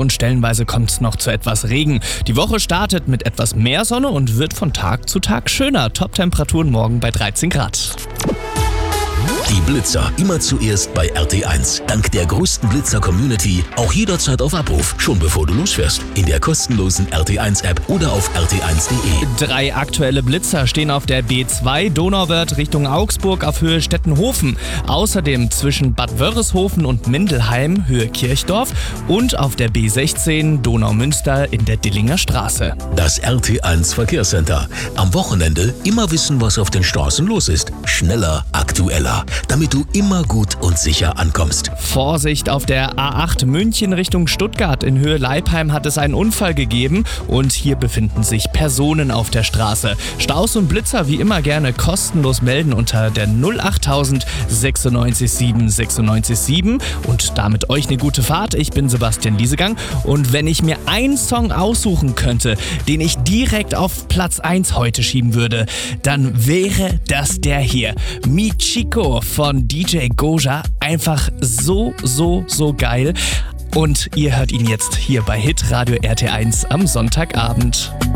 und stellenweise kommt es noch zu etwas Regen. Die Woche startet mit etwas mehr Sonne und wird von Tag zu Tag schöner. Top-Temperaturen morgen bei 13 Grad. Die Blitzer immer zuerst bei RT1. Dank der größten Blitzer-Community auch jederzeit auf Abruf, schon bevor du losfährst. In der kostenlosen RT1-App oder auf rt1.de. 3 aktuelle Blitzer stehen auf der B2 Donauwörth Richtung Augsburg auf Höhe Stettenhofen. Außerdem zwischen Bad Wörishofen und Mindelheim Höhe Kirchdorf und auf der B16 Donaumünster in der Dillinger Straße. Das RT1 Verkehrscenter. Am Wochenende immer wissen, was auf den Straßen los ist. Schneller, aktueller, damit du immer gut und sicher ankommst. Vorsicht auf der A8 München Richtung Stuttgart. In Höhe Leipheim hat es einen Unfall gegeben und hier befinden sich Personen auf der Straße. Staus und Blitzer wie immer gerne kostenlos melden unter der 08000 96 7 96 7 und damit euch eine gute Fahrt. Ich bin Sebastian Liesegang und wenn ich mir einen Song aussuchen könnte, den ich direkt auf Platz 1 heute schieben würde, dann wäre das der hier. Mi Chico von DJ Goja. Einfach so geil. Und ihr hört ihn jetzt hier bei Hitradio RT1 am Sonntagabend.